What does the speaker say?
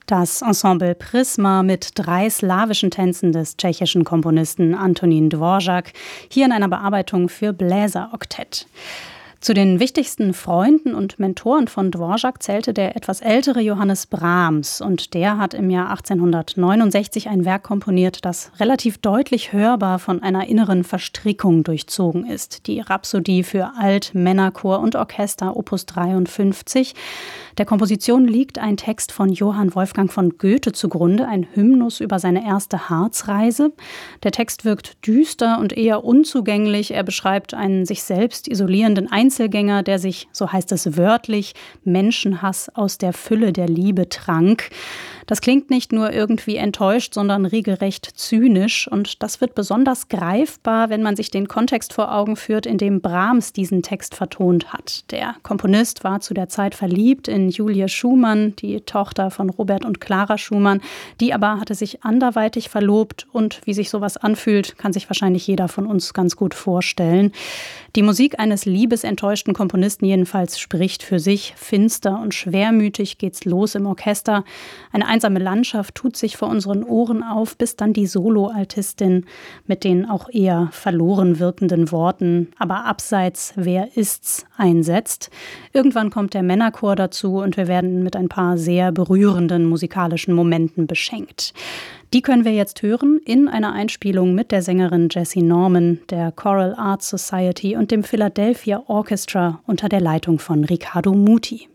Das Ensemble Prisma mit 3 slawischen Tänzen des tschechischen Komponisten Antonín Dvořák, hier in einer Bearbeitung für Bläseroktett. Zu den wichtigsten Freunden und Mentoren von Dvořák zählte der etwas ältere Johannes Brahms. Und der hat im Jahr 1869 ein Werk komponiert, das relativ deutlich hörbar von einer inneren Verstrickung durchzogen ist. Die Rhapsodie für Alt-, Männerchor und Orchester Opus 53. Der Komposition liegt ein Text von Johann Wolfgang von Goethe zugrunde, ein Hymnus über seine erste Harzreise. Der Text wirkt düster und eher unzugänglich. Er beschreibt einen sich selbst isolierenden Einzelgänger, der sich, so heißt es wörtlich, Menschenhass aus der Fülle der Liebe trank. Das klingt nicht nur irgendwie enttäuscht, sondern regelrecht zynisch. Und das wird besonders greifbar, wenn man sich den Kontext vor Augen führt, in dem Brahms diesen Text vertont hat. Der Komponist war zu der Zeit verliebt in Julie Schumann, die Tochter von Robert und Clara Schumann. Die aber hatte sich anderweitig verlobt. Und wie sich sowas anfühlt, kann sich wahrscheinlich jeder von uns ganz gut vorstellen. Die Musik eines liebesenttäuschten Komponisten jedenfalls spricht für sich. Finster und schwermütig geht's los im Orchester. Eine einsame Landschaft tut sich vor unseren Ohren auf, bis dann die Soloaltistin mit den auch eher verloren wirkenden Worten "Aber abseits, wer ist's?" einsetzt. Irgendwann kommt der Männerchor dazu und wir werden mit ein paar sehr berührenden musikalischen Momenten beschenkt. Die können wir jetzt hören in einer Einspielung mit der Sängerin Jessie Norman, der Choral Arts Society und dem Philadelphia Orchestra unter der Leitung von Riccardo Muti.